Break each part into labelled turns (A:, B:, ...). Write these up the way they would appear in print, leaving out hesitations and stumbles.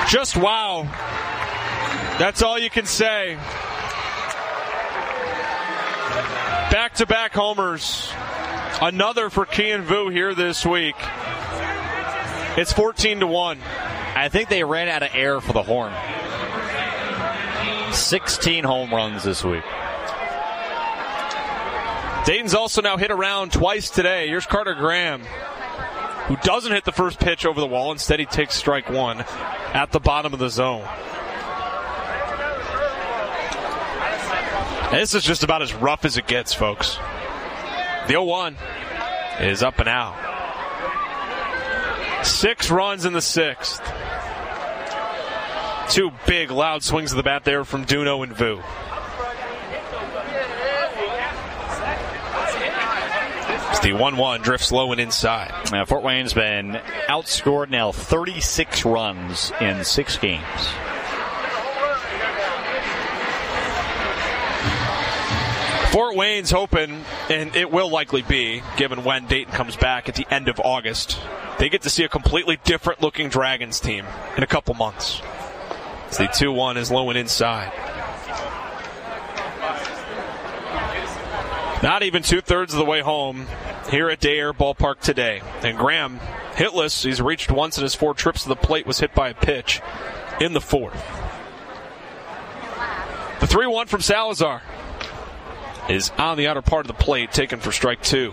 A: Just wow. That's all you can say. Back-to-back homers. Another for Kian Vu here this week. It's 14-1.
B: I think they ran out of air for the horn. 16 home runs this week.
A: Dayton's also now hit around twice today. Here's Carter Graham, who doesn't hit the first pitch over the wall. Instead, he takes strike one at the bottom of the zone. And this is just about as rough as it gets, folks. The 0-1 is up and out. 6 runs in the 6th. 2 big, loud swings of the bat there from Duno and Vu. The 1-1 drifts low and inside.
B: Fort Wayne's been outscored now 36 runs in 6 games.
A: Fort Wayne's hoping, and it will likely be, given when Dayton comes back at the end of August, they get to see a completely different looking Dragons team in a couple months. So the 2-1 is low and inside. Not even 2/3 of the way home here at Day Air Ballpark today. And Graham, hitless, he's reached once in his 4 trips to the plate, was hit by a pitch in the 4th. The 3-1 from Salazar is on the outer part of the plate, taken for strike 2.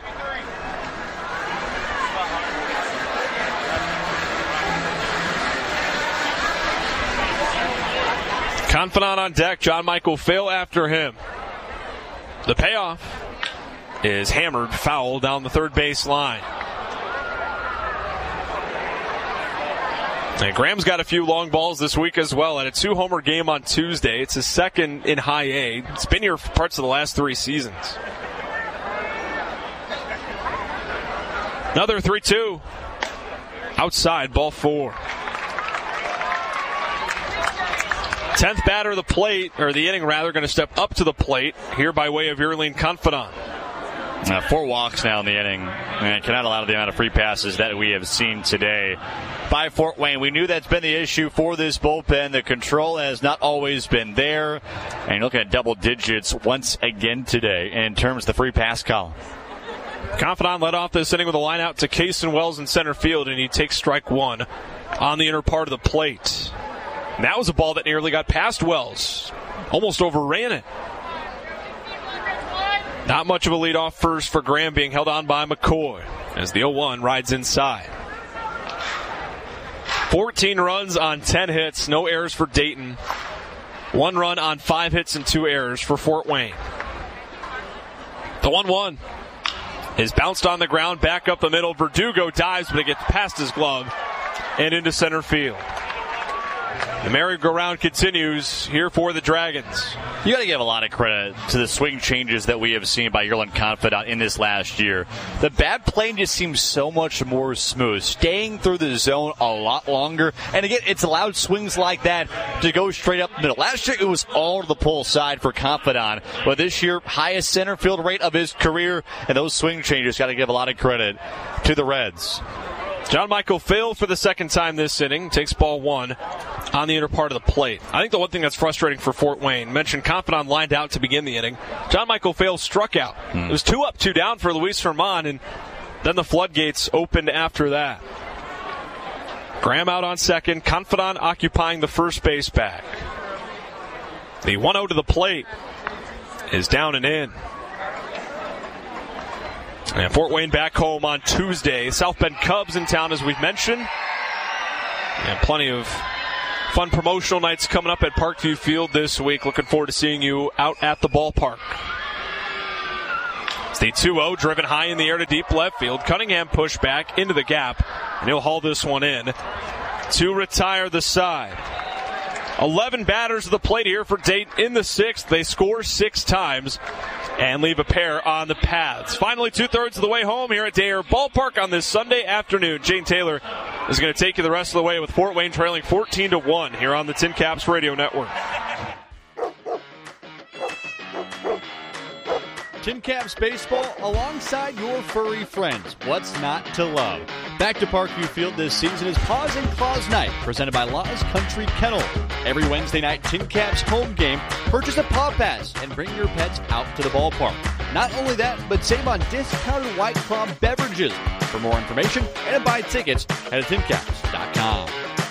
A: Confidant on deck, John Michael Fail after him. The payoff is hammered foul down the third base line. And Graham's got a few long balls this week as well. At a 2-homer game on Tuesday. It's his second in high A. It's been here for parts of the last 3 seasons. Another 3-2. Outside, ball 4. 10th batter of the plate, or the inning rather, going to step up to the plate here by way of Yerlin Confidant.
B: 4 walks now in the inning, and cannot allow the amount of free passes that we have seen today by Fort Wayne. We knew that's been the issue for this bullpen. The control has not always been there, and you're looking at double digits once again today in terms of the free pass column.
A: Confidant led off this inning with a line out to Kason Wells in center field, and he takes strike 1 on the inner part of the plate. And that was a ball that nearly got past Wells. Almost overran it. Not much of a leadoff first for Graham, being held on by McCoy as the 0-1 rides inside. 14 runs on 10 hits, no errors for Dayton. 1 run on 5 hits and 2 errors for Fort Wayne. The 1-1 is bounced on the ground, back up the middle. Verdugo dives, but it gets past his glove and into center field. The merry-go-round continues here for the Dragons.
B: You got to give a lot of credit to the swing changes that we have seen by Yerlin Confidant in this last year. The bat plane just seems so much more smooth, staying through the zone a lot longer. And again, it's allowed swings like that to go straight up the middle. Last year, it was all to the pull side for Confidant. But this year, highest center field rate of his career. And those swing changes, got to give a lot of credit to the Reds.
A: John Michael Fail for the second time this inning. Takes ball 1 on the inner part of the plate. I think the one thing that's frustrating for Fort Wayne, mentioned Confidant lined out to begin the inning. John Michael Fail struck out. It was 2 up, 2 down for Luis Ferman, and then the floodgates opened after that. Graham out on second. Confidant occupying the first base bag. The 1-0 to the plate is down and in. And Fort Wayne back home on Tuesday. South Bend Cubs in town, as we've mentioned. And plenty of fun promotional nights coming up at Parkview Field this week. Looking forward to seeing you out at the ballpark. It's the 2-0 driven high in the air to deep left field. Cunningham pushed back into the gap, and he'll haul this one in to retire the side. 11 batters to the plate here for Dayton in the 6th. They score 6 times and leave a pair on the paths. Finally, 2/3 of the way home here at Day Air Ballpark on this Sunday afternoon. Jane Taylor is going to take you the rest of the way with Fort Wayne trailing 14-1 here on the Tin Caps Radio Network.
B: Tin Caps baseball alongside your furry friends. What's not to love? Back to Parkview Field this season is Paws and Claws Night, presented by Law's Country Kennel. Every Wednesday night Tin Caps home game, purchase a Paw Pass and bring your pets out to the ballpark. Not only that, but save on discounted White Claw beverages. For more information and to buy tickets, head to tincaps.com.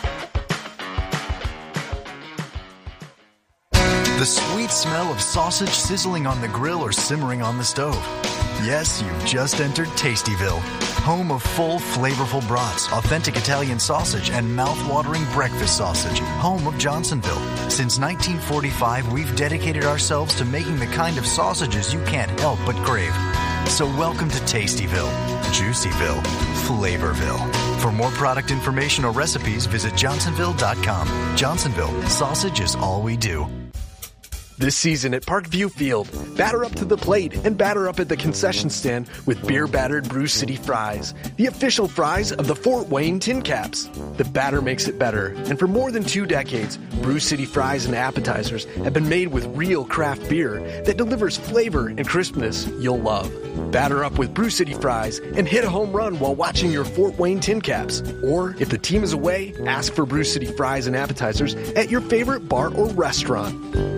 C: The sweet smell of sausage sizzling on the grill or simmering on the stove. Yes, you've just entered Tastyville, home of full, flavorful brats, authentic Italian sausage, and mouth-watering breakfast sausage, home of Johnsonville. Since 1945, we've dedicated ourselves to making the kind of sausages you can't help but crave. So welcome to Tastyville, Juicyville, Flavorville. For more product information or recipes, visit johnsonville.com. Johnsonville, sausage is all we do.
D: This season at Parkview Field, batter up to the plate and batter up at the concession stand with beer-battered Brew City Fries, the official fries of the Fort Wayne Tin Caps. The batter makes it better, and for more than 2 decades, Brew City Fries and appetizers have been made with real craft beer that delivers flavor and crispness you'll love. Batter up with Brew City Fries and hit a home run while watching your Fort Wayne Tin Caps. Or, if the team is away, ask for Brew City Fries and appetizers at your favorite bar or restaurant.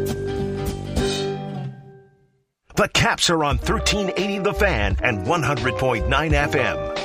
E: The Caps are on 1380 The Fan and 100.9 FM.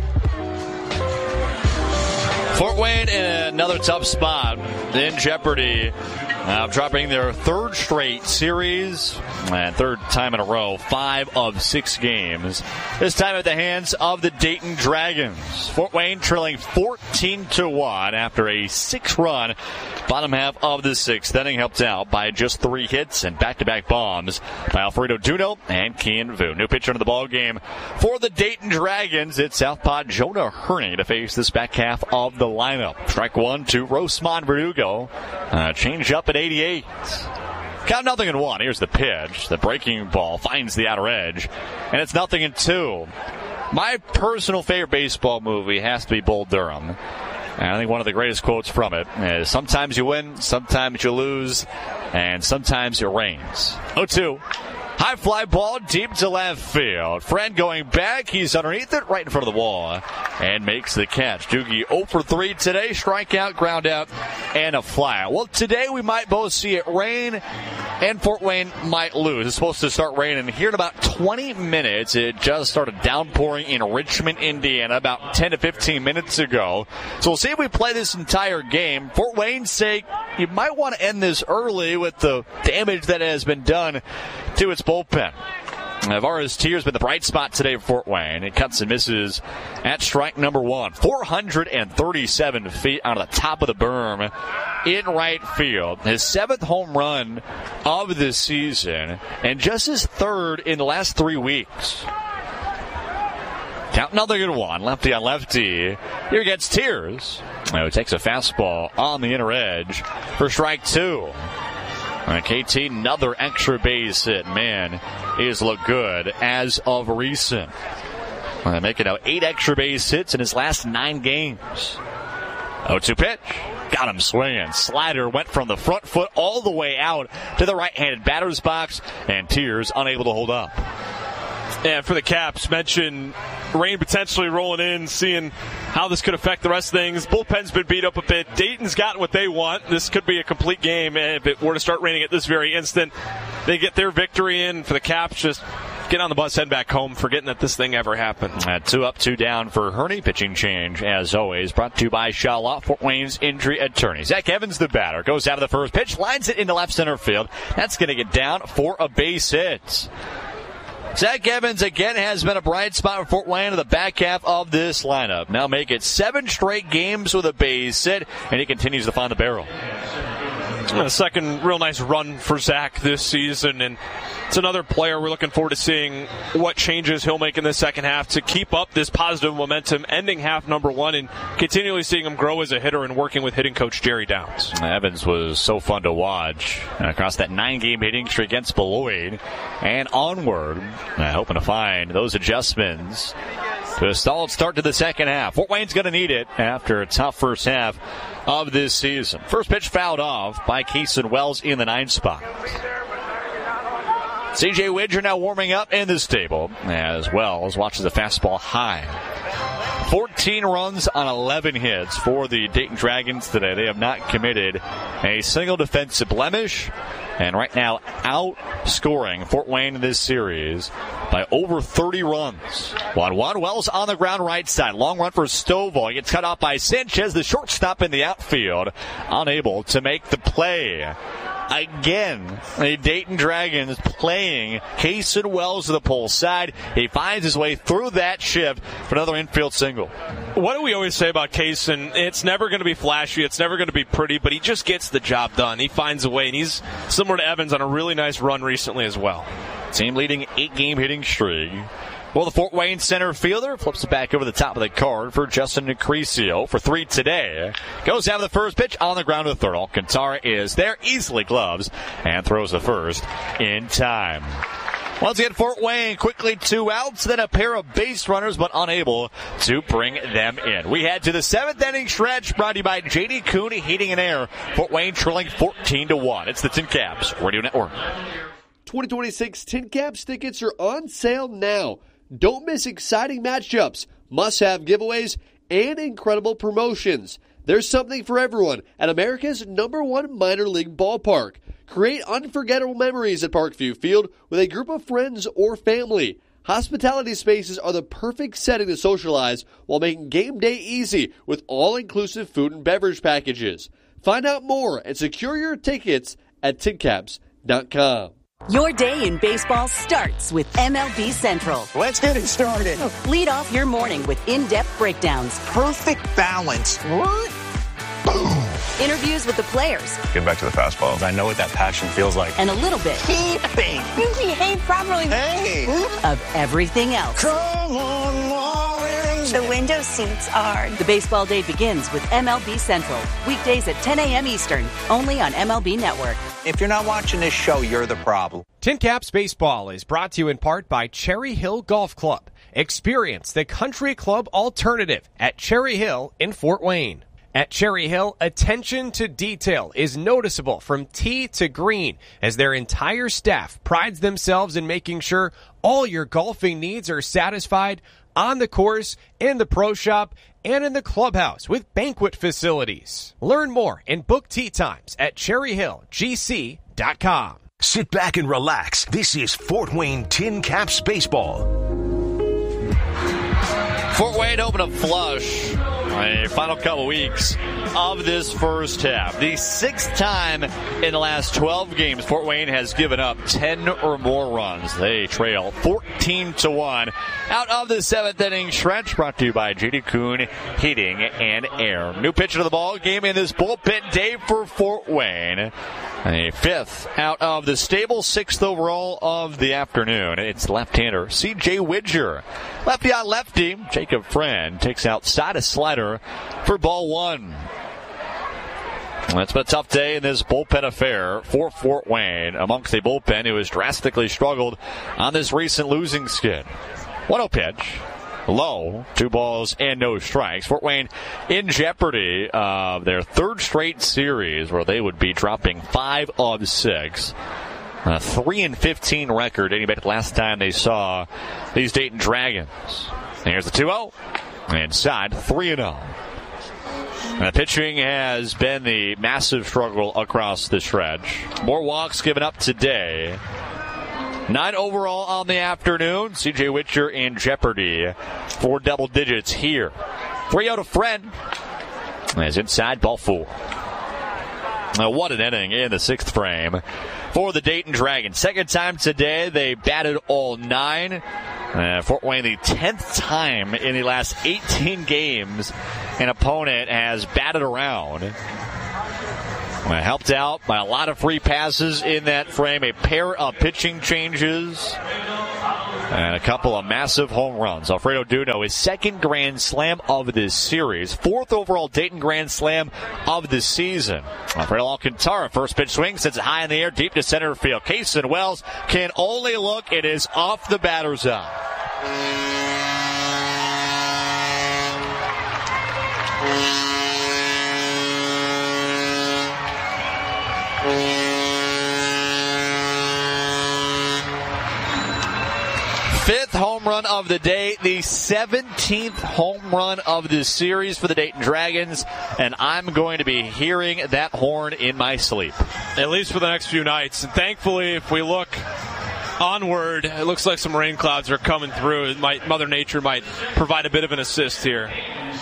B: Fort Wayne in another tough spot, in jeopardy of dropping their 3rd straight series and 3rd time in a row, 5 of 6 games. This time at the hands of the Dayton Dragons. Fort Wayne trailing 14-1 after a 6-run bottom half of the 6th inning, helped out by just 3 hits and back-to-back bombs by Alfredo Duno and Kian Vu. New pitcher into the ball game for the Dayton Dragons. It's Southpaw Jonah Herney to face this back half of the lineup. Strike 1 to Rosman Verdugo. Change up at 88. Count 0-1. Here's the pitch. The breaking ball finds the outer edge, and it's 0-2. My personal favorite baseball movie has to be Bull Durham. And I think one of the greatest quotes from it is, sometimes you win, sometimes you lose, and sometimes it rains. 0-2. High fly ball deep to left field. Friend going back. He's underneath it, right in front of the wall, and makes the catch. Doogie 0 for 3 today. Strikeout, ground out, and a fly. Well, today we might both see it rain, and Fort Wayne might lose. It's supposed to start raining here in about 20 minutes. It just started downpouring in Richmond, Indiana, about 10 to 15 minutes ago. So we'll see if we play this entire game. Fort Wayne's sake, you might want to end this early with the damage that has been done to its bullpen. Navarro's Tears been the bright spot today for Fort Wayne. It cuts and misses at strike number 1. 437 feet on the top of the berm in right field. His 7th home run of the season, and just his 3rd in the last 3 weeks. Count 0-1. Lefty on lefty. Here gets Tears. He takes a fastball on the inner edge for strike 2. KT, another extra base hit. Man, he has looked good as of recent. Making out 8 extra base hits in his last 9 games. 0-2 pitch. Got him swinging. Slider went from the front foot all the way out to the right-handed batter's box, and Tears unable to hold up.
A: And for the Caps, mentioned rain potentially rolling in, seeing how this could affect the rest of things. Bullpen's been beat up a bit. Dayton's gotten what they want. This could be a complete game. If it were to start raining at this very instant, they get their victory in. For the Caps, just get on the bus, head back home, forgetting that this thing ever happened.
B: 2 up, 2 down for Herney. Pitching change, as always, brought to you by Shawlaw, Fort Wayne's injury attorney. Zach Evans, the batter, goes out of the first pitch, lines it into left center field. That's going to get down for a base hit. Zach Evans again has been a bright spot for Fort Wayne in the back half of this lineup. Now make it 7 straight games with a base hit, and he continues to find the barrel.
A: A second real nice run for Zach this season, and it's another player we're looking forward to seeing what changes he'll make in the second half to keep up this positive momentum, ending half number 1 and continually seeing him grow as a hitter and working with hitting coach Jerry Downs.
B: Evans was so fun to watch across that 9-game hitting streak against Beloit and onward, hoping to find those adjustments to a solid start to the second half. Fort Wayne's going to need it after a tough first half of this season. First pitch fouled off by Keeson Wells in the 9th spot. C.J. Widger now warming up in the stable, as well as watches the fastball high. 14 runs on 11 hits for the Dayton Dragons today. They have not committed a single defensive blemish, and right now outscoring Fort Wayne in this series by over 30 runs. 1-1. Wells on the ground right side. Long run for Stovall. He gets cut off by Sanchez, the shortstop in the outfield, unable to make the play. Again, the Dayton Dragons playing Kaysen Wells to the pole side. He finds his way through that shift for another infield single.
A: What do we always say about Kaysen? It's never going to be flashy. It's never going to be pretty, but he just gets the job done. He finds a way, and he's similar to Evans on a really nice run recently as well.
B: Team leading 8-game hitting streak. Well, the Fort Wayne center fielder flips it back over the top of the card for Justin Nicrisio for 3 today. Goes down to the first pitch on the ground to the third. Alcantara is there, easily gloves, and throws the first in time. Once again, Fort Wayne quickly 2 outs, then a pair of base runners, but unable to bring them in. We head to the 7th inning stretch, brought to you by J.D. Cooney Heating and Air. Fort Wayne trailing 14-1. It's the Tin Caps Radio Network.
F: 2026 Tin Caps tickets are on sale now. Don't miss exciting matchups, must-have giveaways, and incredible promotions. There's something for everyone at America's #1 minor league ballpark. Create unforgettable memories at Parkview Field with a group of friends or family. Hospitality spaces are the perfect setting to socialize while making game day easy with all-inclusive food and beverage packages. Find out more and secure your tickets at tincaps.com.
G: Your day in baseball starts with MLB Central.
H: Let's get it started.
G: Lead off your morning with in-depth breakdowns.
H: Perfect balance. What? Boom.
G: Interviews with the players.
I: Get back to the fastball.
J: I know what that passion feels like.
G: And a little bit.
H: Keeping.
K: You behave properly.
H: Hey.
G: Of everything else.
H: Come on, Marlins.
K: The window seats are.
G: The baseball day begins with MLB Central. Weekdays at 10 a.m. Eastern. Only on MLB Network.
H: If you're not watching this show, you're the problem.
L: Tin Caps Baseball is brought to you in part by Cherry Hill Golf Club. Experience the country club alternative at Cherry Hill in Fort Wayne. At Cherry Hill, attention to detail is noticeable from tee to green as their entire staff prides themselves in making sure all your golfing needs are satisfied on the course, in the pro shop, and in the clubhouse with banquet facilities. Learn more and book tee times at cherryhillgc.com.
E: Sit back and relax. This is Fort Wayne Tin Caps Baseball.
B: Fort Wayne open up flush. A final couple weeks of this first half. The 6th time in the last 12 games Fort Wayne has given up 10 or more runs. They trail 14-1 out of the 7th inning stretch, brought to you by J.D. Kuhn Heating and Air. New pitcher to the ball game in this bullpen day for Fort Wayne. A 5th out of the stable, 6th overall of the afternoon. It's left-hander C.J. Widger. Lefty on lefty, Jacob Friend takes outside a slider for ball 1. It's been a tough day in this bullpen affair for Fort Wayne, amongst a bullpen who has drastically struggled on this recent losing skid. 1-0 pitch. Low, 2 balls and no strikes. Fort Wayne in jeopardy of their 3rd straight series where they would be dropping 5 of 6. A 3-15 record dating back to the last time they saw these Dayton Dragons. And here's the 2-0. Inside, 3-0. And the pitching has been the massive struggle across the stretch. More walks given up today. 9 overall on the afternoon. C.J. Widger in jeopardy for double digits here. 3-0 to Friend. As inside, ball 4. Now, what an inning in the 6th frame for the Dayton Dragons. 2nd time today, they batted all 9. Fort Wayne, the 10th time in the last 18 games an opponent has batted around. Helped out by a lot of free passes in that frame, a pair of pitching changes, and a couple of massive home runs. Alfredo Duno, his 2nd grand slam of this series, 4th overall Dayton grand slam of the season. Alfredo Alcantara, first pitch swing, sends it high in the air, deep to center field. Kaysen Wells can only look. It is off the batter's eye. home run of the day, the 17th home run of this series for the Dayton Dragons, and I'm going to be hearing that horn in my sleep.
A: At least for the next few nights. And thankfully, if we look onward, it looks like some rain clouds are coming through. Mother Nature might provide a bit of an assist here.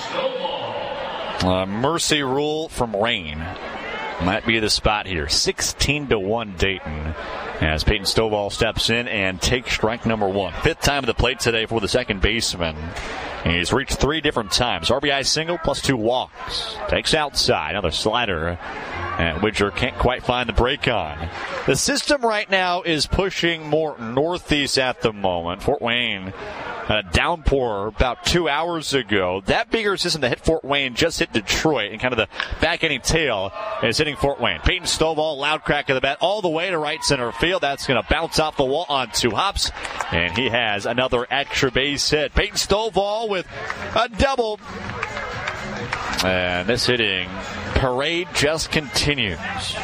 B: Mercy rule from rain might be the spot here. 16-1 Dayton as Peyton Stovall steps in and takes strike number 1. 5th time at the plate today for the second baseman. He's reached 3 different times. RBI single plus 2 walks. Takes outside. Another slider. And Widger can't quite find the break on. The system right now is pushing more northeast at the moment. Fort Wayne had a downpour about 2 hours ago. That bigger system that hit Fort Wayne just hit Detroit, and kind of the back-ending tail is hitting Fort Wayne. Peyton Stovall, loud crack of the bat, all the way to right center field. That's going to bounce off the wall on 2 hops, and he has another extra base hit. Peyton Stovall with a double. And this hitting parade just continues.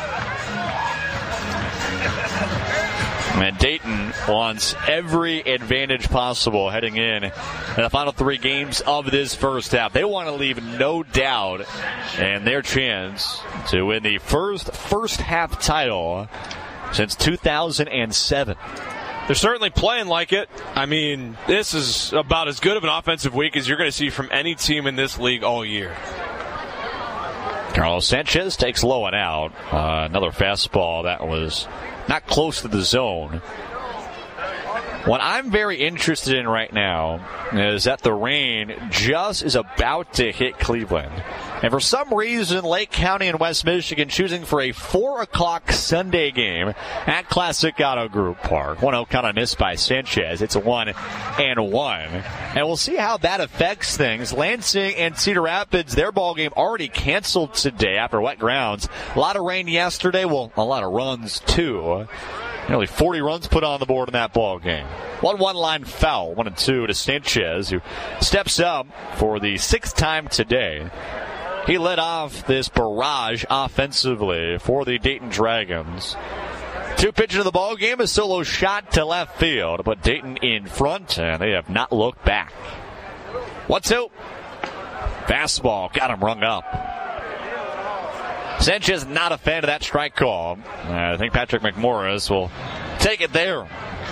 B: And Dayton wants every advantage possible heading in the final 3 games of this first half. They want to leave no doubt in their chance to win the first half title since 2007.
A: They're certainly playing like it. I mean, this is about as good of an offensive week as you're going to see from any team in this league all year.
B: Carlos Sanchez takes low and out. Another fastball that was not close to the zone. What I'm very interested in right now is that the rain just is about to hit Cleveland. And for some reason, Lake County and West Michigan choosing for a 4 o'clock Sunday game at Classic Auto Group Park. 1-0 count on missed by Sanchez. It's a 1-1. And we'll see how that affects things. Lansing and Cedar Rapids, their ball game already canceled today after wet grounds. A lot of rain yesterday. Well, a lot of runs too. Nearly 40 runs put on the board in that ball game. 1-1 line foul, 1-2 to Sanchez, who steps up for the 6th time today. He led off this barrage offensively for the Dayton Dragons. 2 pitches of the ball game, a solo shot to left field, but Dayton in front, and they have not looked back. 1-2. Fastball, got him rung up. Sanchez not a fan of that strike call. I think Patrick McMorris will take it there.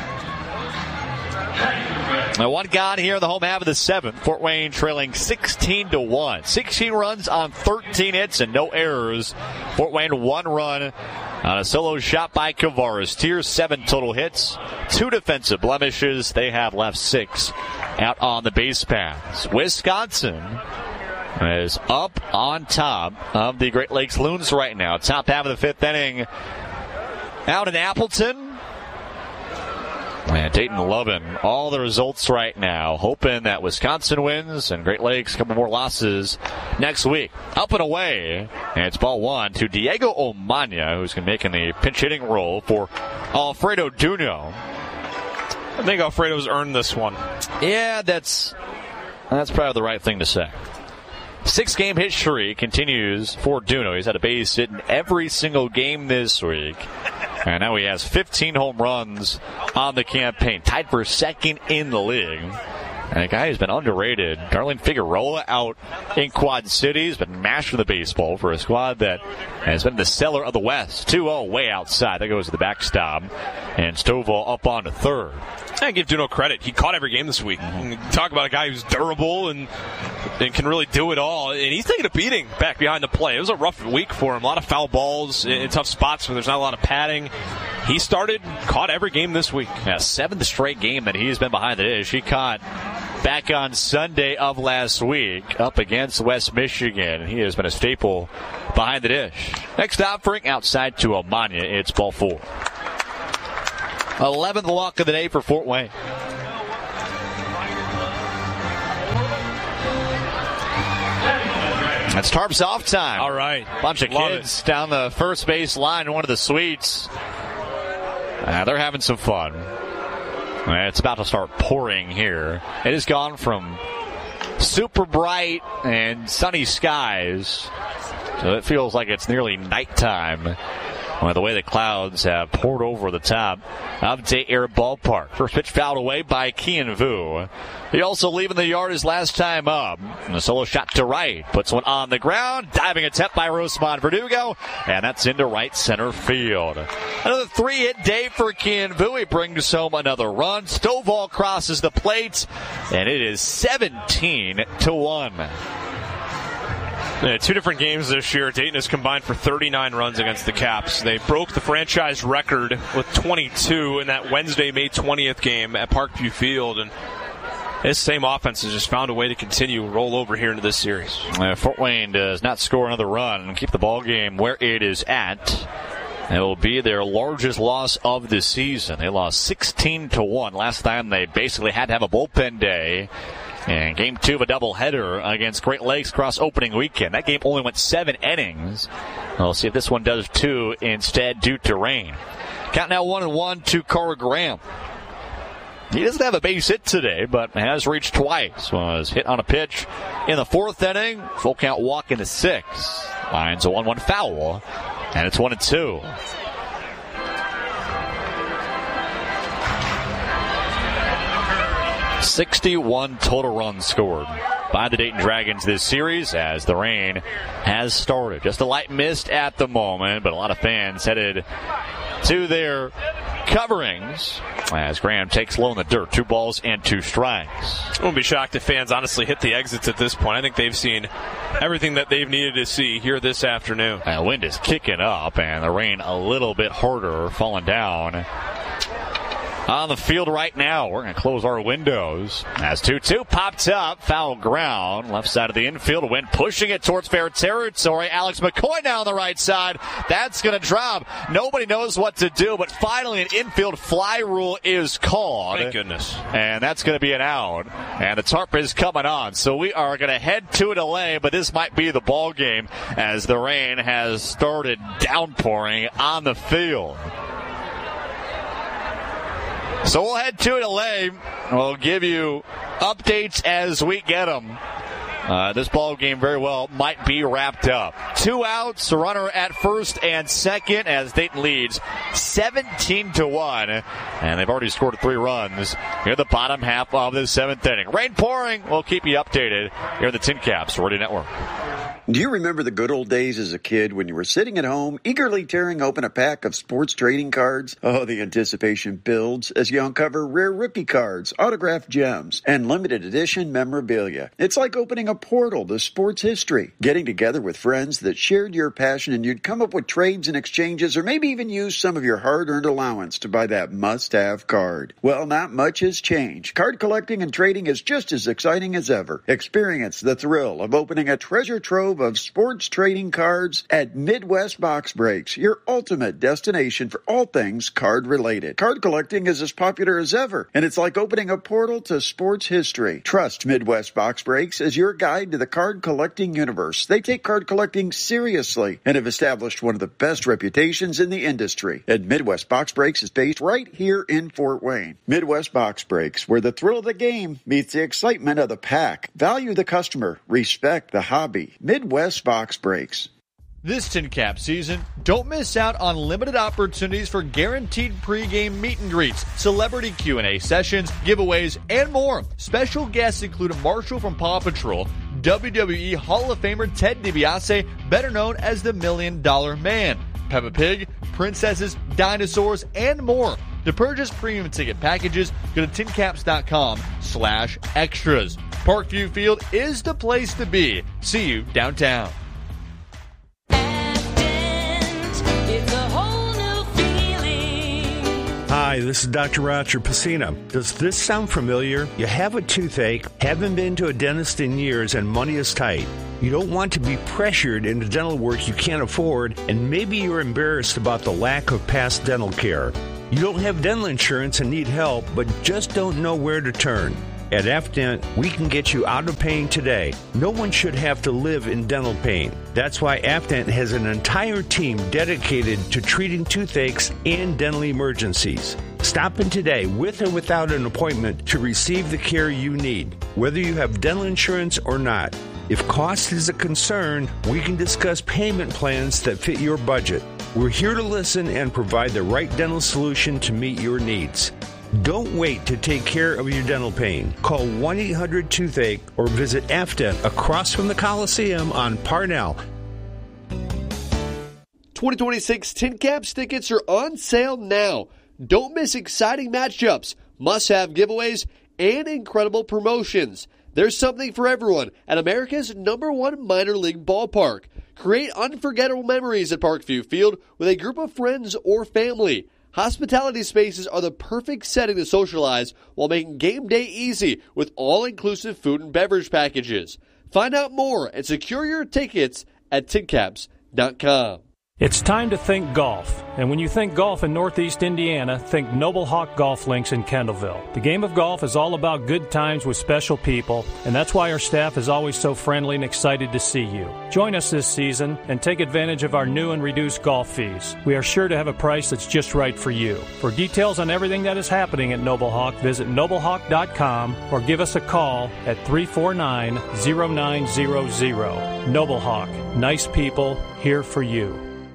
B: Now 1 gone here in the home half of the 7th. Fort Wayne trailing 16-1. 16 runs on 13 hits and no errors. Fort Wayne 1 run on a solo shot by Kavaris. Tier 7 total hits. 2 defensive blemishes. They have left 6 out on the base paths. Wisconsin is up on top of the Great Lakes Loons right now. Top half of the 5th inning out in Appleton. And Dayton loving all the results right now, hoping that Wisconsin wins and Great Lakes a couple more losses next week. Up and away, and it's ball 1 to Diego Omania, who's going to make in the pinch hitting role for Alfredo Duno.
A: I think Alfredo's earned this one.
B: Yeah, that's probably the right thing to say. 6-game hit streak continues for Duno. He's had a base hit in every single game this week. And now he has 15 home runs on the campaign. Tied for 2nd in the league. And a guy who's been underrated. Darlene Figueroa out in Quad City. He's been mashing the baseball for a squad that has been the seller of the West. 2-0 way outside. That goes to the backstop. And Stovall up on to 3rd.
A: I give Duno credit. He caught every game this week. Talk about a guy who's durable and can really do it all. And he's taking a beating back behind the plate. It was a rough week for him. A lot of foul balls in tough spots where there's not a lot of padding. He caught every game this week.
B: Yeah, 7th straight game that he's been behind the dish. He caught back on Sunday of last week up against West Michigan. He has been a staple behind the dish. Next offering outside to Omania. It's ball 4. 11th walk of the day for Fort Wayne. It's Tarps off time.
A: All right.
B: Bunch of kids down the first base line in one of the suites. They're having some fun. It's about to start pouring here. It has gone from super bright and sunny skies, so it feels like it's nearly nighttime Well, the way the clouds have poured over the top of Day Air Ballpark. First pitch fouled away by Kian Vu. He also leaving the yard his last time up. And a solo shot to right. Puts one on the ground. Diving attempt by Rosemont Verdugo. And that's into right center field. Another 3-hit day for Kian Vu. He brings home another run. Stovall crosses the plate. And it is 17-1.
A: Yeah, 2 different games this year. Dayton has combined for 39 runs against the Caps. They broke the franchise record with 22 in that Wednesday, May 20th game at Parkview Field. And this same offense has just found a way to continue roll over here into this series.
B: Fort Wayne does not score another run and keep the ball game where it is at. It will be their largest loss of the season. They lost 16-1. Last time they basically had to have a bullpen day. And game 2 of a doubleheader against Great Lakes Cross opening weekend. That game only went 7 innings. We'll see if this one does too instead due to rain. Count now 1-1 to Carl Graham. He doesn't have a base hit today, but has reached twice. Was hit on a pitch in the 4th inning. Full count walk in the 6th. Lines a 1-1 foul. And it's 1-2. $61 total runs scored by the Dayton Dragons this series as the rain has started. Just a light mist at the moment, but a lot of fans headed to their coverings as Graham takes low in the dirt. 2 balls and 2 strikes.
A: I wouldn't be shocked if fans honestly hit the exits at this point. I think they've seen everything that they've needed to see here this afternoon.
B: The wind is kicking up and the rain a little bit harder falling down on the field right now. We're going to close our windows as 2-2 popped up. Foul ground. Left side of the infield. Wind pushing it towards fair territory. Alex McCoy now on the right side. That's going to drop. Nobody knows what to do, but finally an infield fly rule is called.
A: Thank goodness.
B: And that's going to be an out. And the tarp is coming on. So we are going to head to a delay, but this might be the ball game as the rain has started downpouring on the field. So we'll head to a delay. We'll give you updates as we get them. This ball game very well might be wrapped up. 2 outs, runner at first and second as Dayton leads 17-1. And they've already scored 3 runs near the bottom half of the 7th inning. Rain pouring. We'll keep you updated here at the Tin Caps Radio Network.
I: Do you remember the good old days as a kid when you were sitting at home, eagerly tearing open a pack of sports trading cards? Oh, the anticipation builds as you uncover rare rookie cards, autographed gems, and limited edition memorabilia. It's like opening a portal to sports history, getting together with friends that shared your passion, and you'd come up with trades and exchanges, or maybe even use some of your hard-earned allowance to buy that must-have card. Well, not much has changed. Card collecting and trading is just as exciting as ever. Experience the thrill of opening a treasure trove of sports trading cards at Midwest Box Breaks, your ultimate destination for all things card related. Card collecting is as popular as ever, and it's like opening a portal to sports history. Trust Midwest Box Breaks as your guide to the card collecting universe. They take card collecting seriously and have established one of the best reputations in the industry. And Midwest Box Breaks is based right here in Fort Wayne. Midwest Box Breaks, where the thrill of the game meets the excitement of the pack. Value the customer, respect the hobby. Midwest Box Breaks.
J: This Tin Cap season, don't miss out on limited opportunities for guaranteed pregame meet and greets, celebrity Q&A sessions, giveaways, and more. Special guests include Marshall from Paw Patrol, WWE Hall of Famer Ted DiBiase, better known as the $1 Million Man, Peppa Pig, princesses, dinosaurs, and more. To purchase premium ticket packages, go to tincaps.com/extras. Parkview Field is the place to be. See you downtown.
E: Hi, this is Dr. Roger Pacina. Does this sound familiar? You have a toothache, haven't been to a dentist in years, and money is tight. You don't want to be pressured into dental work you can't afford, and maybe you're embarrassed about the lack of past dental care. You don't have dental insurance and need help, but just don't know where to turn. At Afdent, we can get you out of pain today. No one should have to live in dental pain. That's why Afdent has an entire team dedicated to treating toothaches and dental emergencies. Stop in today with or without an appointment to receive the care you need, whether you have dental insurance or not. If cost is a concern, we can discuss payment plans that fit your budget. We're here to listen and provide the right dental solution to meet your needs. Don't wait to take care of your dental pain. Call 1-800-TOOTHACHE or visit AFTA across from the Coliseum on Parnell.
F: 2026 Tin Caps tickets are on sale now. Don't miss exciting matchups, must-have giveaways, and incredible promotions. There's something for everyone at America's #1 minor league ballpark. Create unforgettable memories at Parkview Field with a group of friends or family. Hospitality spaces are the perfect setting to socialize while making game day easy with all-inclusive food and beverage packages. Find out more and secure your tickets at tincaps.com.
M: It's time to think golf. And when you think golf in Northeast Indiana, think Noble Hawk Golf Links in Kendallville. The game of golf is all about good times with special people, and that's why our staff is always so friendly and excited to see you. Join us this season and take advantage of our new and reduced golf fees. We are sure to have a price that's just right for you. For details on everything that is happening at Noble Hawk, visit noblehawk.com or give us a call at 349-0900. Noble Hawk, nice people, here for you.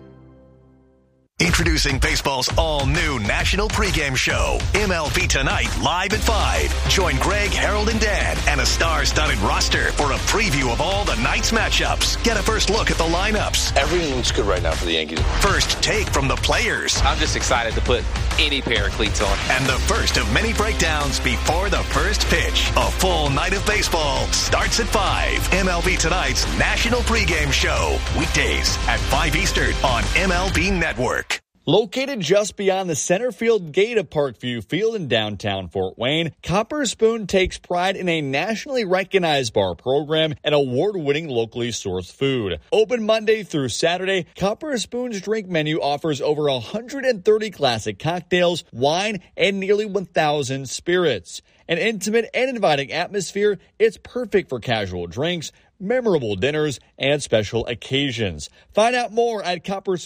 N: Introducing baseball's all-new national pregame show, MLB Tonight, live at 5. Join Greg, Harold, and Dan and a star-studded roster for a preview of all the night's matchups. Get a first look at the lineups.
O: Everything looks good right now for the Yankees.
N: First take from the players.
P: I'm just excited to put any pair of cleats on.
N: And the first of many breakdowns before the first pitch. A full night of baseball starts at 5. MLB Tonight's national pregame show. Weekdays at 5 Eastern on MLB Network.
J: Located just beyond the center field gate of Parkview Field in downtown Fort Wayne, Copper Spoon takes pride in a nationally recognized bar program and award-winning locally sourced food. Open Monday through Saturday, Copper Spoon's drink menu offers over 130 classic cocktails, wine, and nearly 1,000 spirits. An intimate and inviting atmosphere, it's perfect for casual drinks, memorable dinners, and special occasions. Find out more at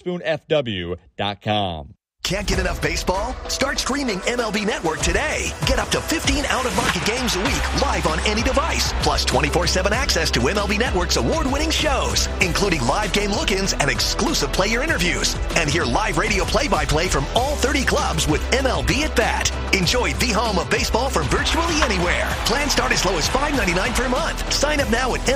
J: copperspoonfw.com.
N: Can't get enough baseball? Start streaming MLB Network today. Get up to 15 out-of-market games a week live on any device. Plus 24/7 access to MLB Network's award-winning shows, including live game look-ins and exclusive player interviews. And hear live radio play-by-play from all 30 clubs with MLB at Bat. Enjoy the home of baseball from virtually anywhere. Plans start as low as $5.99 per month. Sign up now at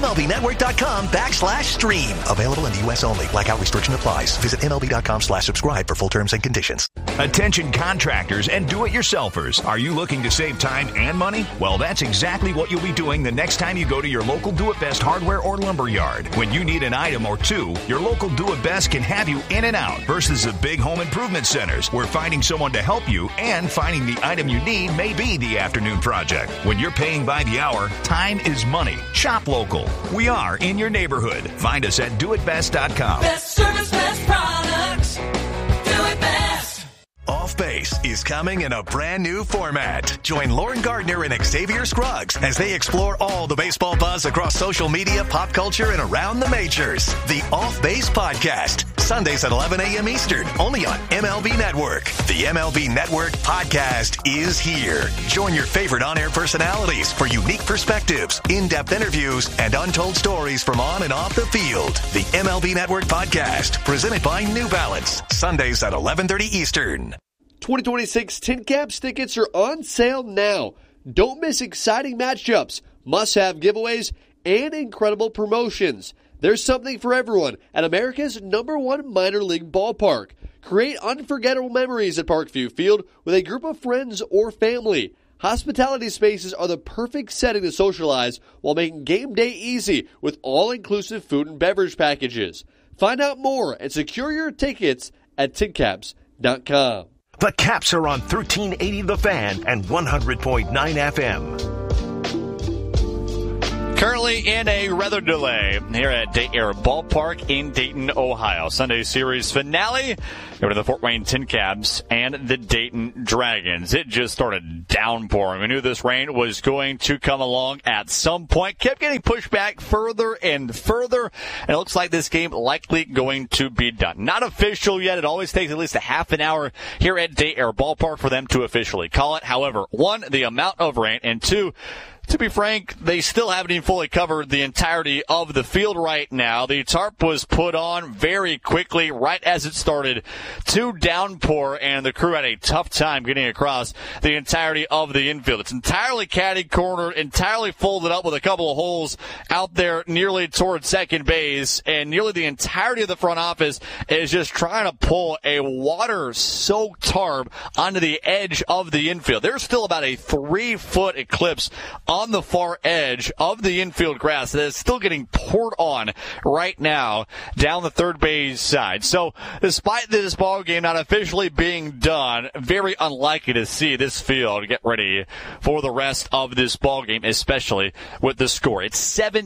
N: MLBnetwork.com/stream. Available in the U.S. only. Blackout restriction applies. Visit MLB.com/subscribe for full terms and conditions.
Q: Attention contractors and do-it-yourselfers. Are you looking to save time and money? Well, that's exactly what you'll be doing the next time you go to your local Do-It-Best hardware or lumber yard. When you need an item or two, your local Do-It-Best can have you in and out versus the big home improvement centers where finding someone to help you and finding the item you need may be the afternoon project. When you're paying by the hour, time is money. Shop local. We are in your neighborhood. Find us at doitbest.com.
R: Best service, best products.
N: Off Base is coming in a brand new format. Join Lauren Gardner and Xavier Scruggs as they explore all the baseball buzz across social media, pop culture, and around the majors. The Off Base Podcast, Sundays at 11 a.m. Eastern, only on MLB Network. The MLB Network Podcast is here. Join your favorite on-air personalities for unique perspectives, in-depth interviews, and untold stories from on and off the field. The MLB Network Podcast, presented by New Balance, Sundays at 11:30 Eastern.
F: 2026 Tin Caps tickets are on sale now. Don't miss exciting matchups, must-have giveaways, and incredible promotions. There's something for everyone at America's #1 minor league ballpark. Create unforgettable memories at Parkview Field with a group of friends or family. Hospitality spaces are the perfect setting to socialize while making game day easy with all-inclusive food and beverage packages. Find out more and secure your tickets at tincaps.com.
Q: The Caps are on 1380 The Fan and 100.9 FM.
B: Currently in a weather delay here at Day Air Ballpark in Dayton, Ohio. Sunday series finale over to the Fort Wayne Tin Caps and the Dayton Dragons. It just started downpouring. We knew this rain was going to come along at some point. Kept getting pushed back further and further. And it looks like this game likely going to be done. Not official yet. It always takes at least a half an hour here at Day Air Ballpark for them to officially call it. However, one, the amount of rain, and two, to be frank, they still haven't even fully covered the entirety of the field right now. The tarp was put on very quickly right as it started to downpour, and the crew had a tough time getting across the entirety of the infield. It's entirely catty-cornered, entirely folded up with a couple of holes out there nearly towards second base, and nearly the entirety of the front office is just trying to pull a water-soaked tarp onto the edge of the infield. There's still about a 3-foot eclipse on the far edge of the infield grass that is still getting poured on right now down the third base side. So despite this ball game not officially being done, very unlikely to see this field get ready for the rest of this ball game, especially with the score. It's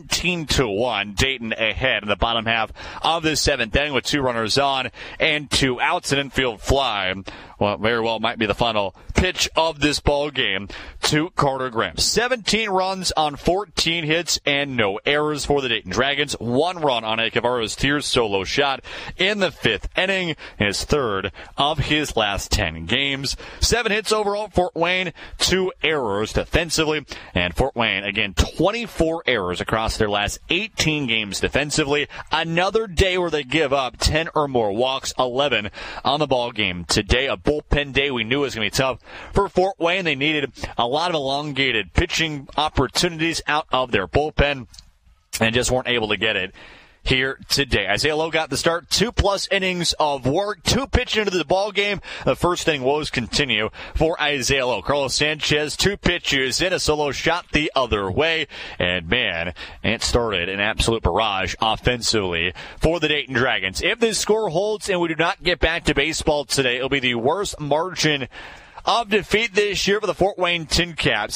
B: 17-1, Dayton ahead in the bottom half of the seventh inning with 2 runners on and 2 outs, an infield fly. Well, very well might be the final pitch of this ball game to Carter Graham. 17 runs on 14 hits and no errors for the Dayton Dragons. 1 run on Echevarria Steers' solo shot in the 5th inning, his 3rd of his last 10 games. 7 hits overall, Fort Wayne, 2 errors defensively. And Fort Wayne, again, 24 errors across their last 18 games defensively. Another day where they give up 10 or more walks, 11 on the ball game today. A bullpen day we knew was going to be tough for Fort Wayne. They needed a lot of elongated pitching opportunities out of their bullpen and just weren't able to get it here today. Isaiah Lowe got the start, 2+ innings of work, 2 pitching into the ball game. The first inning woes continue for Isaiah Lowe. Carlos Sanchez, 2 pitches in, a solo shot the other way, and man, it started an absolute barrage offensively for the Dayton Dragons. If this score holds and we do not get back to baseball today, it'll be the worst margin of defeat this year for the Fort Wayne Tin Caps.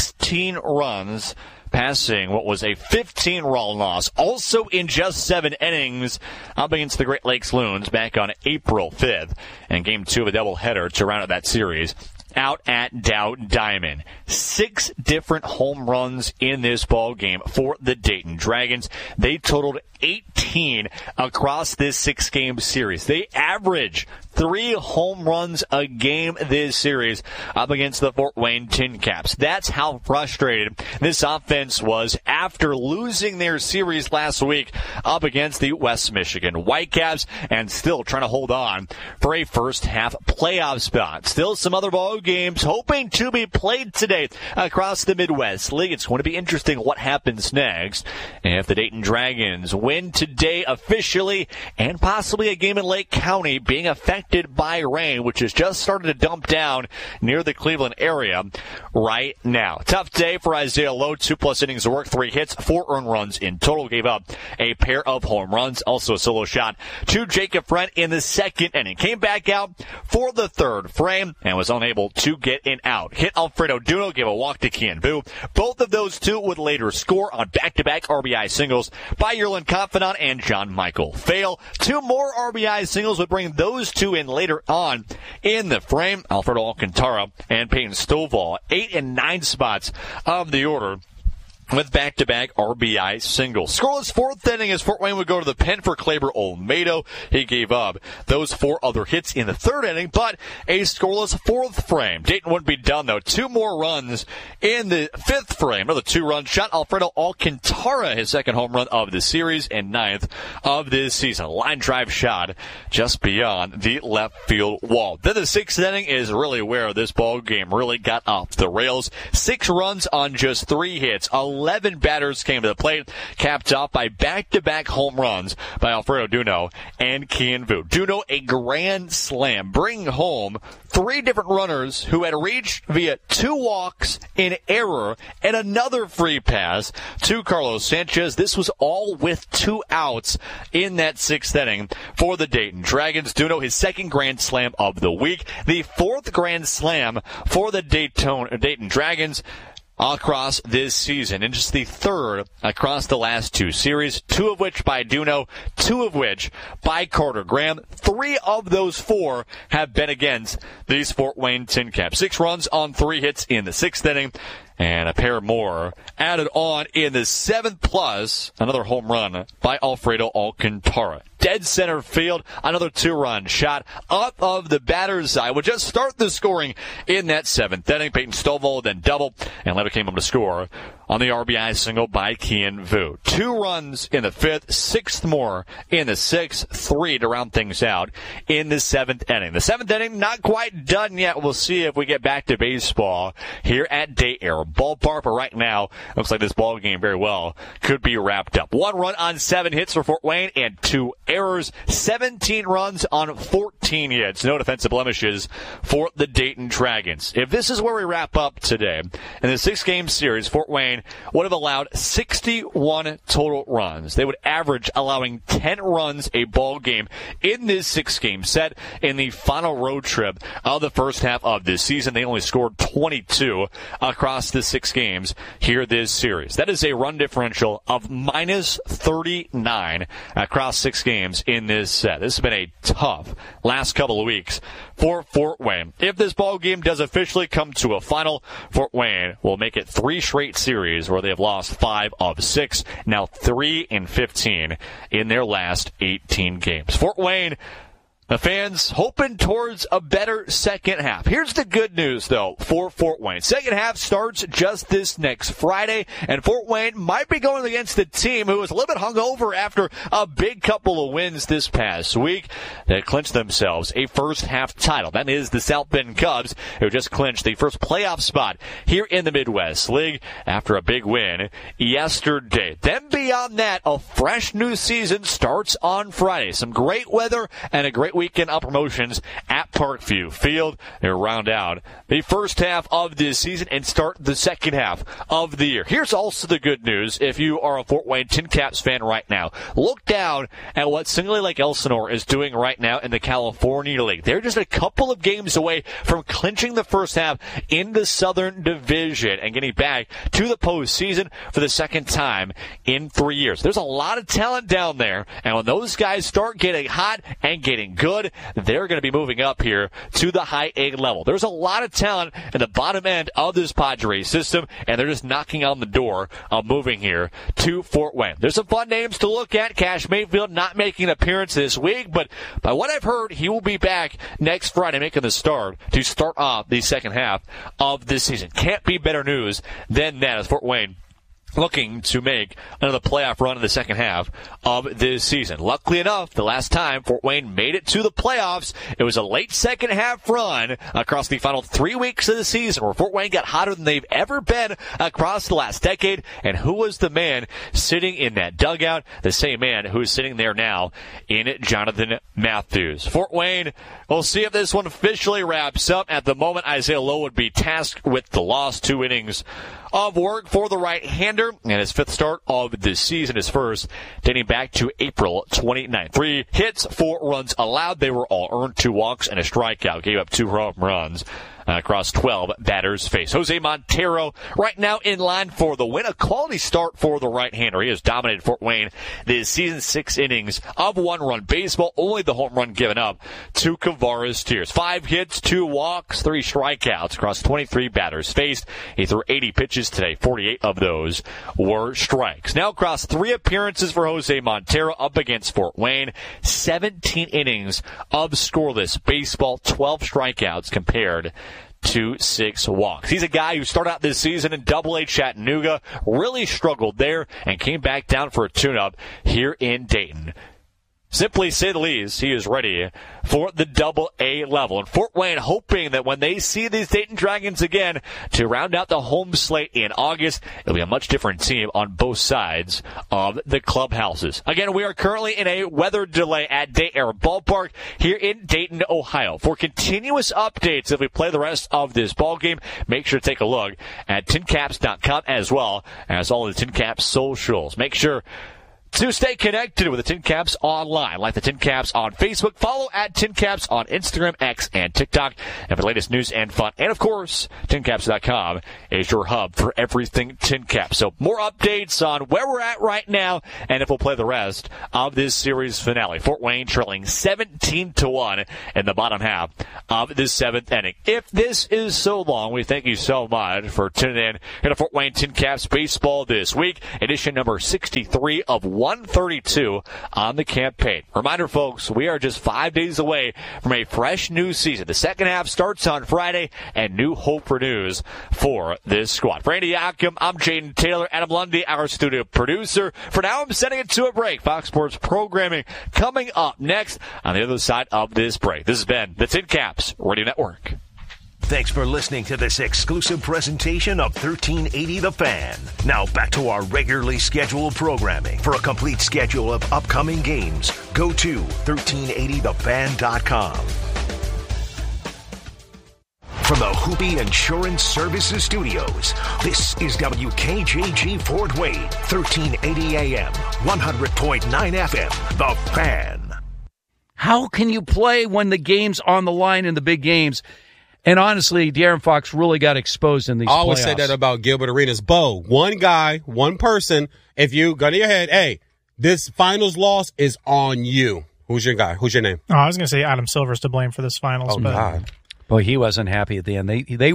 B: 16 runs, passing what was a 15-run loss, also in just 7 innings up against the Great Lakes Loons back on April 5th, and Game 2 of a doubleheader to round out that series out at Dow Diamond. 6 different home runs in this ball game for the Dayton Dragons. They totaled 18 across this 6-game series. They average 3 home runs a game this series up against the Fort Wayne Tin Caps. That's how frustrated this offense was after losing their series last week up against the West Michigan Whitecaps, and still trying to hold on for a first half playoff spot. Still some other ball games hoping to be played today across the Midwest League. It's going to be interesting what happens next. And if the Dayton Dragons win today officially, and possibly a game in Lake County being affected by rain, which has just started to dump down near the Cleveland area right now. Tough day for Isaiah Lowe. 2+ innings of work, 3 hits, 4 earned runs in total. Gave up a pair of home runs, also a solo shot to Jacob Friend in the 2nd inning. Came back out for the 3rd frame and was unable to get an out. Hit Alfredo Duno, gave a walk to Kian Vu. Both of those 2 would later score on back-to-back RBI singles by Yerlin Confidant and John Michael Fail. 2 more RBI singles would bring those 2 in later on in the frame. Alfredo Alcantara and Peyton Stovall, 8 and 9 spots of the order with back-to-back RBI singles. Scoreless 4th inning as Fort Wayne would go to the pen for Kleber Olmedo. He gave up those 4 other hits in the 3rd inning, but a scoreless 4th frame. Dayton wouldn't be done, though. 2 more runs in the 5th frame. Another 2-run shot. Alfredo Alcantara, his 2nd home run of the series and 9th of this season. Line drive shot just beyond the left field wall. Then the 6th inning is really where this ball game really got off the rails. 6 runs on just 3 hits. 11 batters came to the plate, capped off by back-to-back home runs by Alfredo Duno and Kian Vu. Duno, a grand slam, bringing home 3 different runners who had reached via 2 walks, an error, and another free pass to Carlos Sanchez. This was all with 2 outs in that 6th inning for the Dayton Dragons. Duno, his 2nd grand slam of the week, the 4th grand slam for the Dayton Dragons across this season, and just the 3rd across the last 2 series, 2 of which by Duno, 2 of which by Carter Graham. 3 of those 4 have been against these Fort Wayne Tin Caps. 6 runs on 3 hits in the 6th inning, and a pair more added on in the 7th, plus another home run by Alfredo Alcantara. dead center field. Another 2-run shot up of the batter's eye would just start the scoring in that 7th inning. Peyton Stovall then doubled and later came up to score on the RBI single by Kian Vu. 2 runs in the 5th, 6th more in the 6th, 3 to round things out in the 7th inning. The 7th inning not quite done yet. We'll see if we get back to baseball here at Day Air Ballpark. But right now, looks like this ball game very well could be wrapped up. 1 run on 7 hits for Fort Wayne and 2 errors. 17 runs on 14 hits. No defensive blemishes for the Dayton Dragons. If this is where we wrap up today, in the 6-game series, Fort Wayne would have allowed 61 total runs. They would average allowing 10 runs a ball game in this 6-game set. In the final road trip of the first half of this season, they only scored 22 across the 6 games here this series. That is a run differential of minus 39 across 6 games in this set. This has been a tough last couple of weeks for Fort Wayne. If this ball game does officially come to a final, Fort Wayne will make it 3 straight series where they have lost 5 of 6, now 3-15 in their last 18 games. Fort Wayne, the fans hoping towards a better second half. Here's the good news, though, for Fort Wayne. Second half starts just this next Friday, and Fort Wayne might be going against the team who was a little bit hungover after a big couple of wins this past week that clinched themselves a first-half title. That is the South Bend Cubs, who just clinched the first playoff spot here in the Midwest League after a big win yesterday. Then beyond that, a fresh new season starts on Friday. Some great weather and a great weekend of promotions at Parkview Field. They'll round out the first half of this season and start the second half of the year. Here's also the good news if you are a Fort Wayne Tin Caps fan right now. Look down at what Singley Lake Elsinore is doing right now in the California League. They're just a couple of games away from clinching the first half in the Southern Division and getting back to the postseason for the second time in 3 years. There's a lot of talent down there, and when those guys start getting hot and getting good, they're going to be moving up here to the high A level. There's a lot of talent in the bottom end of this Padres system, and they're just knocking on the door of moving here to Fort Wayne. There's some fun names to look at. Cash Mayfield not making an appearance this week, but by what I've heard, he will be back next Friday making the start to start off the second half of this season. Can't be better news than that as Fort Wayne looking to make another playoff run in the second half of this season. Luckily enough, the last time Fort Wayne made it to the playoffs, it was a late second half run across the final 3 weeks of the season where Fort Wayne got hotter than they've ever been across the last decade. And who was the man sitting in that dugout? The same man who's sitting there now in Jonathan Matthews. Fort Wayne, we'll see if this one officially wraps up. At the moment, Isaiah Lowe would be tasked with the loss. 2 innings of work for the right-hander, and his 5th start of the season, his first dating back to April 29th. 3 hits, 4 runs allowed. They were all earned, 2 walks and a strikeout. Gave up 2 home runs across 12 batters faced. Jose Montero right now in line for the win. A quality start for the right-hander. He has dominated Fort Wayne this season. 6 innings of 1-run baseball. Only the home run given up to Kavares Tears. 5 hits, 2 walks, 3 strikeouts across 23 batters faced. He threw 80 pitches today. 48 of those were strikes. Now across 3 appearances for Jose Montero up against Fort Wayne. 17 innings of scoreless baseball. 12 strikeouts compared to 6 walks. He's a guy who started out this season in Double-A Chattanooga, really struggled there, and came back down for a tune-up here in Dayton. Simply say the least, he is ready for the Double-A level. And Fort Wayne hoping that when they see these Dayton Dragons again to round out the home slate in August, it'll be a much different team on both sides of the clubhouses. Again, we are currently in a weather delay at Day Air Ballpark here in Dayton, Ohio. For continuous updates, if we play the rest of this ball game, make sure to take a look at tincaps.com as well as all of the Tin Caps socials. Make sure to stay connected with the Tin Caps online, like the Tin Caps on Facebook. Follow at Tin Caps on Instagram, X, and TikTok. And for the latest news and fun. And, of course, tincaps.com is your hub for everything Tin Caps. So more updates on where we're at right now and if we'll play the rest of this series finale. Fort Wayne trailing 17-1 in the bottom half of the 7th inning. If this is so long, we thank you so much for tuning in here to Fort Wayne Tin Caps Baseball this week. Edition number 63 of 132 on the campaign. Reminder, folks, we are just 5 days away from a fresh new season. The second half starts on Friday, and new hope renews for this squad. For Andy Ackham, I'm Jaden Taylor. Adam Lundy, our studio producer. For now, I'm sending it to a break. Fox Sports programming coming up next on the other side of this break. This has been the Tin Caps Radio Network.
N: Thanks for listening to this exclusive presentation of 1380 The Fan. Now back to our regularly scheduled programming. For a complete schedule of upcoming games, go to 1380thefan.com. From the Hoopy Insurance Services Studios, this is WKJG Fort Wayne, 1380 AM, 100.9 FM, The Fan.
O: How can you play when the game's on the line in the big games? And honestly, De'Aaron Fox really got exposed in these playoffs.
S: I always say that about Gilbert Arenas. Bo, one guy, one person, if you go to your head, hey, this finals loss is on you. Who's your guy? Who's your name?
T: Oh, I was going to say Adam Silver's to blame for this finals.
S: Oh, God.
O: Boy, he wasn't happy at the end.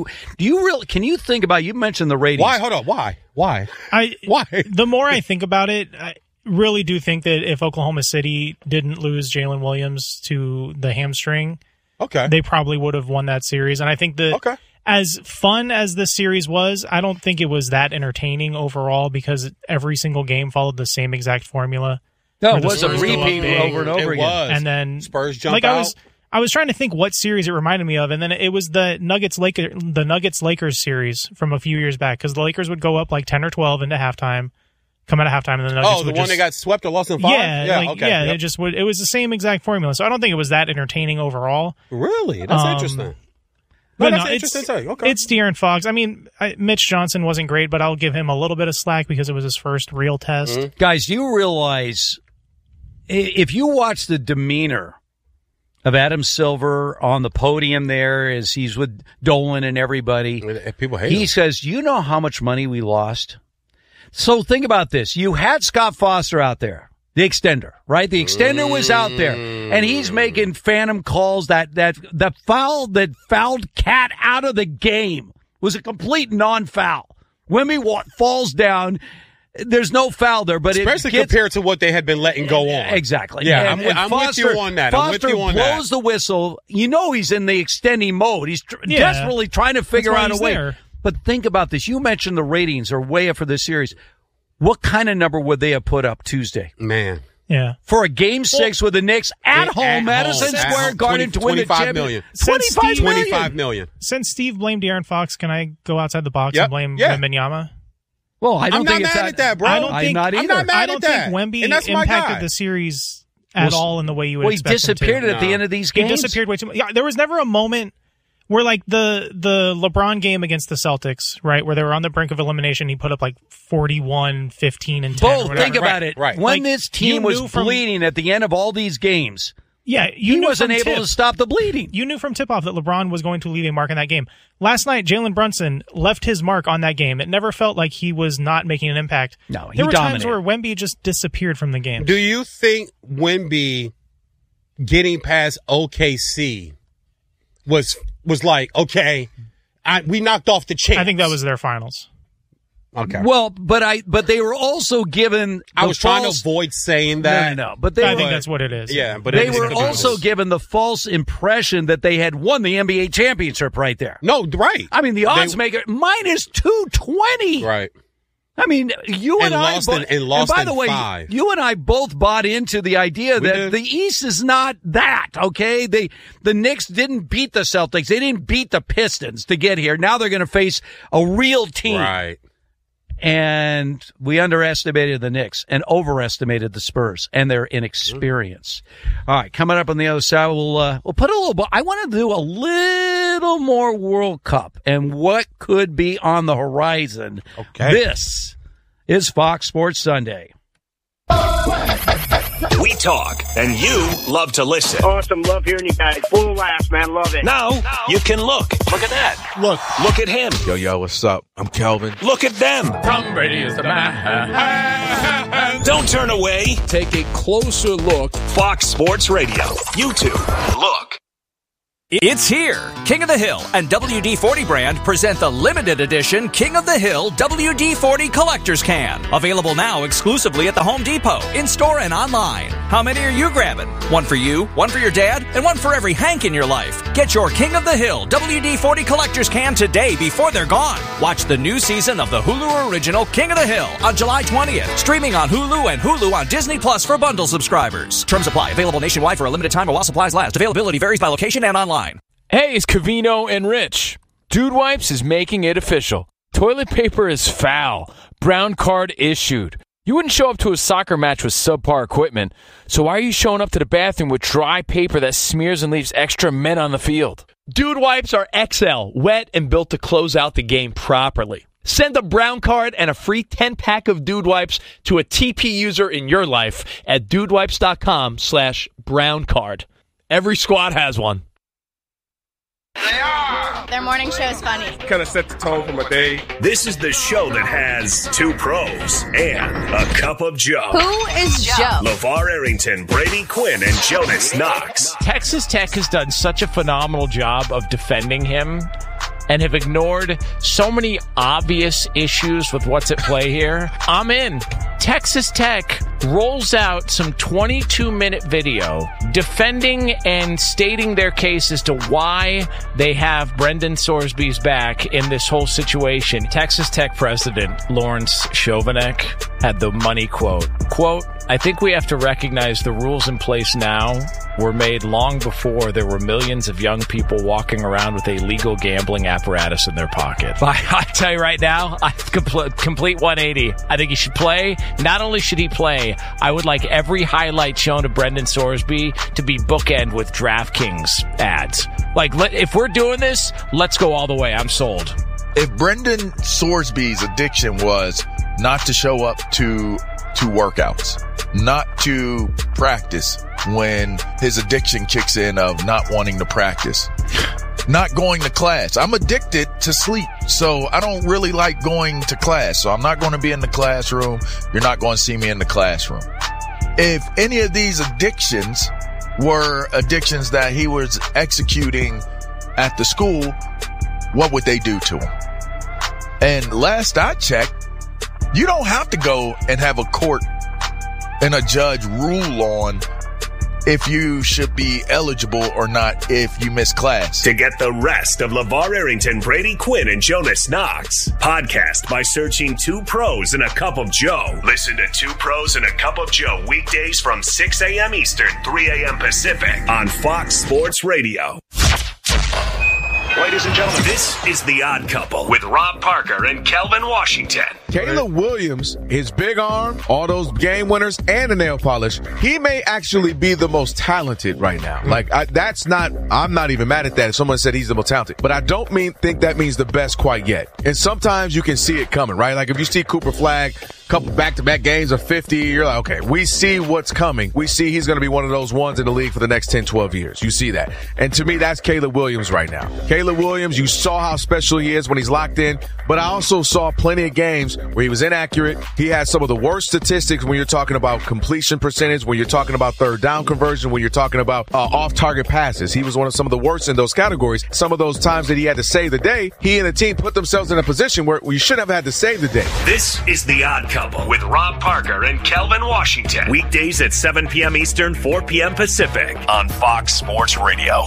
O: Can you think about, you mentioned the ratings.
S: Why? Hold on. Why? Why?
T: The more I think about it, I really do think that if Oklahoma City didn't lose Jalen Williams to the hamstring, they probably would have won that series. And I think that as fun as this series was, I don't think it was that entertaining overall because every single game followed the same exact formula.
O: No, it was a repeat over and over again.
T: And then
S: Spurs jump out.
T: I was trying to think what series it reminded me of, and then it was the Nuggets-Lakers series from a few years back, because the Lakers would go up like 10 or 12 into halftime, come out of halftime, and the Nuggets would
S: one that got swept or lost in 5?
T: It just would. It was the same exact formula, so I don't think it was that entertaining overall.
S: Really? That's interesting.
T: But
S: that's
T: no,
S: interesting take. Okay.
T: It's De'Aaron Fox. I mean, Mitch Johnson wasn't great, but I'll give him a little bit of slack because it was his first real test.
O: Mm-hmm. Guys, do you realize, if you watch the demeanor of Adam Silver on the podium there as he's with Dolan and everybody.
S: People hate him.
O: He says, you know how much money we lost? So think about this. You had Scott Foster out there, the extender, right? The extender was out there, and he's making phantom calls. The foul that fouled Cat out of the game was a complete non-foul. Wemby falls down. There's no foul there, but
S: especially compared to what they had been letting go on.
O: Exactly.
S: Yeah, I'm with you on that.
O: Foster blows the whistle. You know he's in the extending mode. He's desperately trying to figure out a way.
T: There.
O: But think about this. You mentioned the ratings are way up for this series. What kind of number would they have put up Tuesday?
S: Man.
T: Yeah.
O: For a Game 6 with the Knicks at home, Madison Square Garden to win the championship. $25 million.
T: Since Steve blamed De'Aaron Fox, can I go outside the box and blame Wembanyama?
O: Well, I don't think
S: it's
O: mad at
S: that, bro.
O: I'm not either.
T: I don't think Wemby impacted the series at all in the way you would expect him to.
O: He disappeared at the end of these games.
T: He disappeared way too much. Yeah, there was never a moment where, like, the LeBron game against the Celtics, right, where they were on the brink of elimination, he put up, like, 41, 15, and 10 or whatever.
O: Think about it.
S: Right.
O: When this team was bleeding at the end of all these games,
T: he
O: wasn't able to stop the bleeding.
T: You knew from tip-off that LeBron was going to leave a mark in that game. Last night, Jalen Brunson left his mark on that game. It never felt like he was not making an impact.
O: No, he
T: There were
O: dominated.
T: times where Wemby just disappeared from the game.
S: Do you think Wemby getting past OKC was like, okay, we knocked off the champs?
T: I think that was their finals.
S: Okay.
O: Well, but they were also given.
S: I was trying to avoid saying that.
O: No. But
T: I think that's what it is.
S: Yeah, but
O: they were also given the false impression that they had won the NBA championship right there.
S: No, right.
O: I mean, the odds maker minus 220.
S: Right.
O: I mean, you and I
S: lost
O: both.
S: and lost
O: by the way,
S: 5.
O: you and I both bought into the idea that the East is not that. Okay, the Knicks didn't beat the Celtics. They didn't beat the Pistons to get here. Now they're going to face a real team.
S: Right.
O: And we underestimated the Knicks and overestimated the Spurs and their inexperience. All right, coming up on the other side, we'll put a little. I want to do a little more World Cup and what could be on the horizon.
S: Okay.
O: This is Fox Sports Sunday.
N: We talk, and you love to listen.
U: Awesome. Love hearing you guys. Full of laughs, man. Love it.
N: Now you can look. Look at that. Look at him.
V: Yo, what's up? I'm Kelvin.
N: Look at them.
W: Tom Brady is the man.
N: Don't turn away.
V: Take a closer look.
N: Fox Sports Radio. YouTube. Look.
C: It's here. King of the Hill and WD-40 brand present the limited edition King of the Hill WD-40 Collector's Can. Available now exclusively at the Home Depot, in-store and online. How many are you grabbing? One for you, one for your dad, and one for every Hank in your life. Get your King of the Hill WD-40 Collector's Can today before they're gone. Watch the new season of the Hulu original King of the Hill on July 20th. Streaming on Hulu and Hulu on Disney Plus for bundle subscribers. Terms apply. Available nationwide for a limited time or while supplies last. Availability varies by location and online.
D: Hey, it's Covino and Rich. Dude Wipes is making it official. Toilet paper is foul. Brown card issued. You wouldn't show up to a soccer match with subpar equipment, so why are you showing up to the bathroom with dry paper that smears and leaves extra men on the field?
K: Dude Wipes are XL, wet and built to close out the game properly. Send a brown card and a free 10-pack of Dude Wipes to a TP user in your life at dudewipes.com/brown card. Every squad has one.
X: Their morning show is funny.
W: Kind of set the tone for my day.
Y: This is the show that has two pros and a cup of Joe.
X: Who is Joe?
Y: LeVar Arrington, Brady Quinn, and Jonas Knox.
K: Texas Tech has done such a phenomenal job of defending him and have ignored so many obvious issues with what's at play here. I'm in. Texas Tech rolls out some 22-minute video defending and stating their case as to why they have Brendan Sorsby's back in this whole situation. Texas Tech president Lawrence Chovanec had the money quote. Quote, I think we have to recognize the rules in place now were made long before there were millions of young people walking around with a legal gambling apparatus in their pocket. I tell you right now, I complete 180. I think he should play. Not only should he play, I would like every highlight shown to Brendan Sorsby to be bookend with DraftKings ads. Like, if we're doing this, let's go all the way. I'm sold.
V: If Brendan Sorsby's addiction was not to show up to workouts, not to practice when his addiction kicks in of not wanting to practice, not going to class. I'm addicted to sleep, so I don't really like going to class. So I'm not going to be in the classroom. You're not going to see me in the classroom. If any of these addictions were addictions that he was executing at the school, what would they do to him? And last I checked, you don't have to go and have a court and a judge rule on if you should be eligible or not if you miss class.
Y: To get the rest of LeVar Arrington, Brady Quinn, and Jonas Knox, podcast by searching Two Pros and a Cup of Joe. Listen to Two Pros and a Cup of Joe weekdays from 6 a.m. Eastern, 3 a.m. Pacific on Fox Sports Radio. Ladies and gentlemen, this is The Odd Couple with Rob Parker and Kelvin Washington.
V: Caleb Williams, his big arm, all those game winners, and the nail polish, he may actually be the most talented right now. Like, I'm not even mad at that if someone said he's the most talented. But I don't think that means the best quite yet. And sometimes you can see it coming, right? Like, if you see Cooper Flagg, couple back-to-back games of 50, you're like, okay, we see what's coming. We see he's going to be one of those ones in the league for the next 10, 12 years. You see that. And to me, that's Caleb Williams right now. Caleb Williams, you saw how special he is when he's locked in, but I also saw plenty of games where he was inaccurate. He had some of the worst statistics when you're talking about completion percentage, when you're talking about third down conversion, when you're talking about off-target passes. He was one of some of the worst in those categories. Some of those times that he had to save the day, he and the team put themselves in a position where we should have had to save the day.
Y: This is The Odd Couple with Rob Parker and Kelvin Washington. Weekdays at 7 p.m. Eastern, 4 p.m. Pacific on Fox Sports Radio.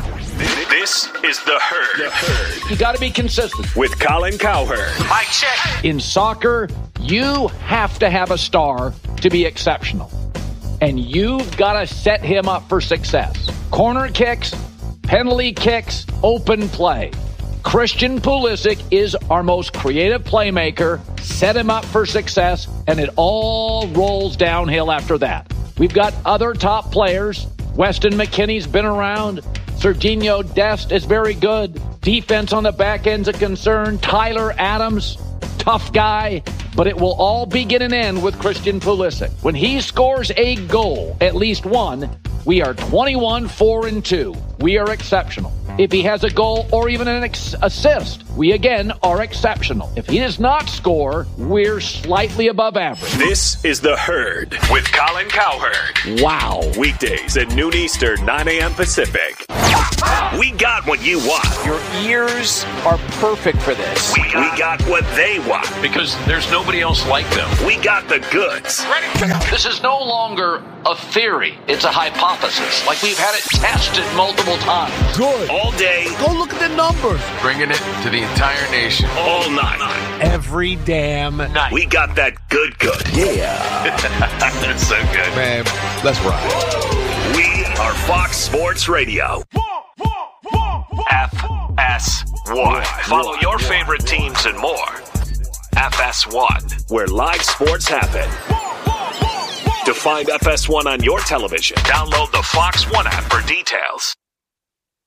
Y: This is The Herd.
Z: You got to be consistent.
Y: With Colin Cowherd.
Z: Mike check. In soccer, you have to have a star to be exceptional. And you've got to set him up for success. Corner kicks, penalty kicks, open play. Christian Pulisic is our most creative playmaker. Set him up for success, and it all rolls downhill after that. We've got other top players. Weston McKennie's been around. Serginho Dest is very good. Defense on the back end's a concern. Tyler Adams, tough guy. But it will all begin and end with Christian Pulisic. When he scores a goal, at least one, we are 21-4-2. we are exceptional. If he has a goal or even an assist, we again are exceptional. If he does not score, we're slightly above average.
Y: This is The Herd with Colin Cowherd.
Z: Wow.
Y: Weekdays at noon Eastern, 9 a.m. Pacific. We got what you want.
Z: Your ears are perfect for this.
Y: We got what they want.
A: Because there's nobody else like them.
Y: We got the goods.
Z: This is no longer a theory. It's a hypothesis. Like we've had it tested multiple times.
Y: Good. All day.
E: Go look at the numbers.
A: Bringing it to the entire nation.
Y: All night.
E: Every damn night.
Y: We got that good.
A: Yeah. That's so good.
V: Man, let's ride.
Y: We are Fox Sports Radio. FS1. Follow your favorite teams and more. FS1, where live sports happen. To find FS1 on your television, download the Fox One app for details.